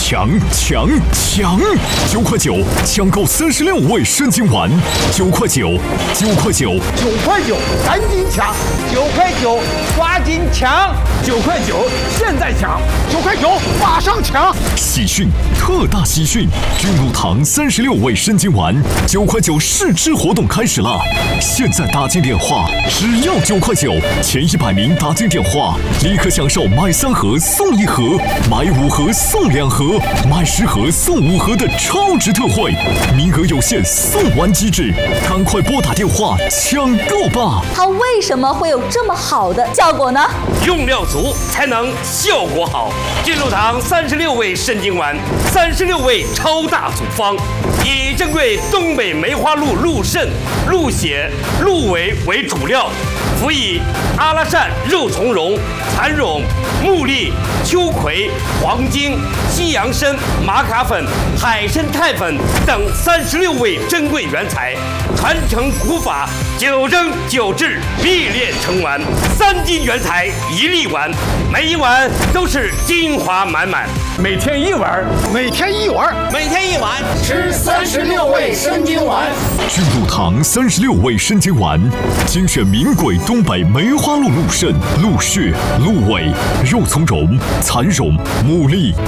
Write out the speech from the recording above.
抢！9块9抢购36味生津丸，9块9，9块9 ，9块9，赶紧抢！9块9，抓紧抢！9块9，现在抢！9块9，马上抢！ 喜讯，特大喜讯！君乳堂36味生津丸9块9试吃活动开始了，现在打进电话，只要9块9，前100名打进电话，立刻享受买3盒送1盒，买5盒送2盒，买10盒送5盒的超值特惠，名额有限，送完即止，赶快拨打电话抢购吧！ 它为什么会有这么好的效果呢？ 用料足才能效果好。君乳堂36味生津丸，36味超大组方，以珍贵东北梅花鹿鹿肾、鹿血、鹿尾为主料，辅以阿拉善肉苁蓉、蚕苇、木栗、秋葵、黄精、西洋参、玛卡粉、海参肽粉等36味珍贵原材，传承古法，9蒸9制，历练成丸，3斤原材1粒丸，每一碗都是精华满满。 每天1碗，每天1碗， 每天1碗， 吃36味生津丸。 君乳堂36味生津丸，精选名贵东北梅花鹿鹿肾、鹿血、鹿尾、肉苁蓉、蚕苇、木栗、